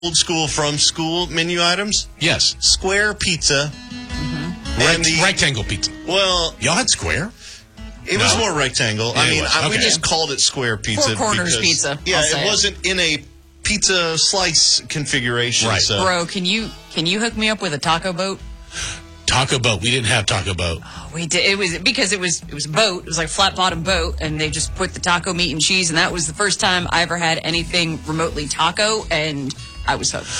old school from school menu items? Yes. Square pizza. Rectangle pizza. Well, y'all had square? It was more rectangle. Yeah, we just called it square pizza. Four corners pizza. Yeah, it wasn't in a pizza slice configuration. Right. So. Bro, can you hook me up with a taco boat? Taco boat. We didn't have taco boat. Oh, we did. It was because it was a boat. It was like a flat bottom boat, and they just put the taco meat and cheese, and that was the first time I ever had anything remotely taco, and I was hooked.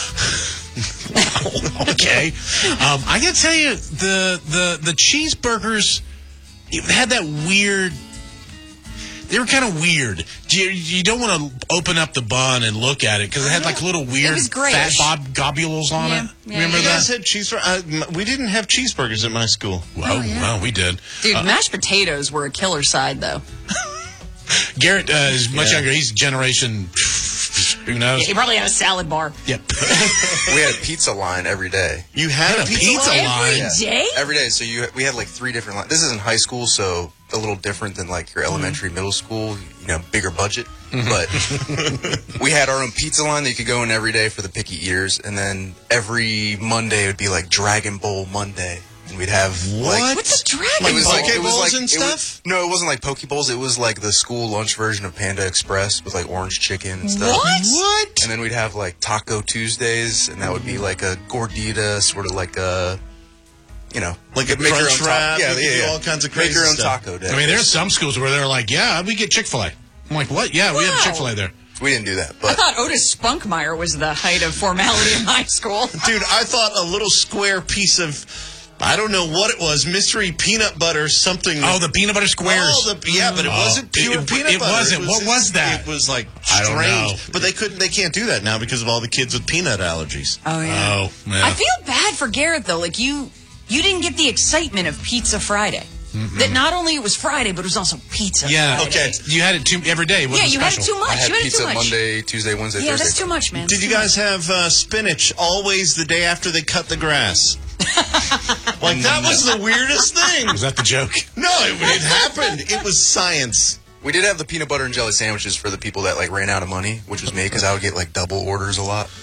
Okay. I gotta tell you, the cheeseburgers had that weird. They were kind of weird. You don't want to open up the bun and look at it because it had like little weird fat globules on it. Yeah. Remember you that? guys had cheeseburgers? We didn't have cheeseburgers at my school. Well, we did. Dude, mashed potatoes were a killer side, though. Garrett is much younger. He's generation, who knows? Yeah, he probably had a salad bar. Yep. We had a pizza line every day. You had a pizza line? Every day? Every day. So we had like 3 different lines. This is in high school, so a little different than like your elementary, middle school, bigger budget. But we had our own pizza line that you could go in every day for the picky eaters. And then every Monday it would be like Dragon Bowl Monday. And we'd have What's a Dragon Like Bowl? Pokeballs and stuff? No, it wasn't like Pokeballs. It was like the school lunch version of Panda Express with like orange chicken and stuff. What? And then we'd have like Taco Tuesdays, and that would be like a gordita, sort of like a, like a crunch wrap. Yeah, you could do all kinds of crazy Make your own stuff. taco day. I mean, there's some schools where they're like, yeah, we get Chick-fil-A. I'm like, what? Yeah, we have Chick-fil-A there. We didn't do that, I but thought Otis Spunkmeyer was the height of formality in high school. Dude, I thought a little square piece of, I don't know what it was, mystery peanut butter something. Oh, the peanut butter squares. But it wasn't pure peanut butter. It wasn't. What was that? It was like I don't know. strange. But they can't do that now because of all the kids with peanut allergies. Oh, yeah. Oh, man. I feel bad for Garrett, though. Like, you didn't get the excitement of Pizza Friday. Mm-hmm. That not only it was Friday, but it was also Pizza Friday. Okay. You had it every day. Yeah, you had it too much. I had you had pizza it too much. Monday, Tuesday, Wednesday, Yeah, Thursday. that's too much, man. Did you guys have spinach always the day after they cut the grass? Like, that was the weirdest thing. Was that the joke? No, it happened. It was science. We did have the peanut butter and jelly sandwiches for the people that like ran out of money, which was me because I would get like double orders a lot.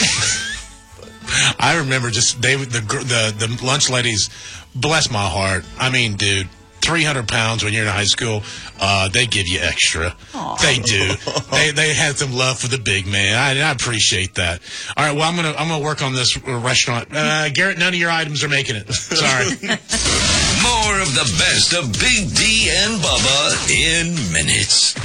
I remember the lunch ladies, bless my heart. I mean, dude, 300 pounds when you're in high school, they give you extra. Aww. They do. They had some love for the big man. I appreciate that. All right, well, I'm gonna work on this restaurant. Garrett, none of your items are making it. Sorry. More of the best of Big D and Bubba in minutes.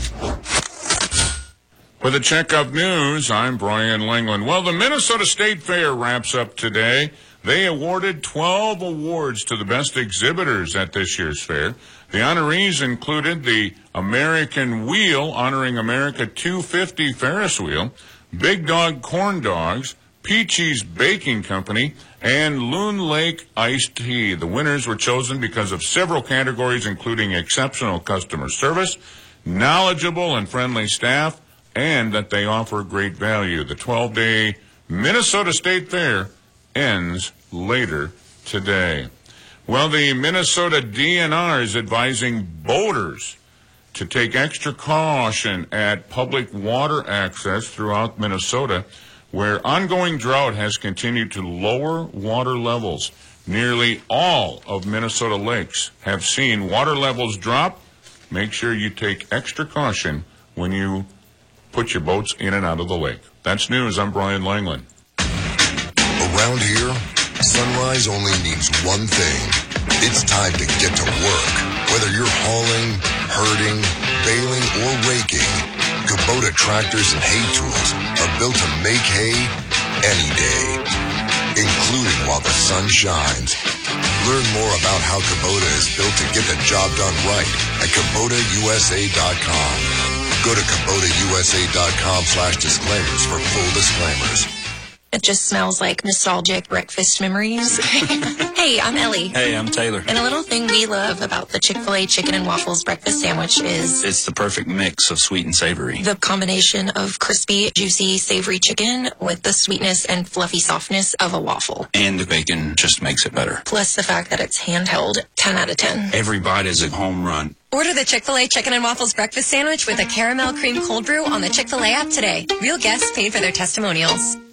For the Checkup News, I'm Brian Langland. Well, the Minnesota State Fair wraps up today. They awarded 12 awards to the best exhibitors at this year's fair. The honorees included the American Wheel, honoring America 250 Ferris wheel, Big Dog Corn Dogs, Peachy's Baking Company, and Loon Lake Iced Tea. The winners were chosen because of several categories, including exceptional customer service, knowledgeable and friendly staff, and that they offer great value. The 12-day Minnesota State Fair ends later today. Well, the Minnesota DNR is advising boaters to take extra caution at public water access throughout Minnesota, where ongoing drought has continued to lower water levels. Nearly all of Minnesota lakes have seen water levels drop. Make sure you take extra caution when you put your boats in and out of the lake. That's news. I'm Brian Langland. Around here, sunrise only means one thing. It's time to get to work. Whether you're hauling, herding, baling, or raking, Kubota tractors and hay tools are built to make hay any day, including while the sun shines. Learn more about how Kubota is built to get the job done right at KubotaUSA.com. Go to KubotaUSA.com/disclaimers for full disclaimers. It just smells like nostalgic breakfast memories. Hey, I'm Ellie. Hey, I'm Taylor. And a little thing we love about the Chick-fil-A chicken and waffles breakfast sandwich is It's the perfect mix of sweet and savory. the combination of crispy, juicy, savory chicken with the sweetness and fluffy softness of a waffle. And the bacon just makes it better. Plus the fact that it's handheld, 10 out of 10. Every bite is a home run. Order the Chick-fil-A Chicken and Waffles breakfast sandwich with a caramel cream cold brew on the Chick-fil-A app today. Real guests paid for their testimonials.